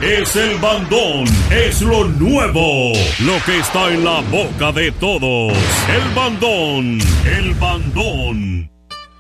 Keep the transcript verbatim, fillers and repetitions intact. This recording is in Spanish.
es el bandón, es lo nuevo, lo que está en la boca de todos. El bandón, el bandón.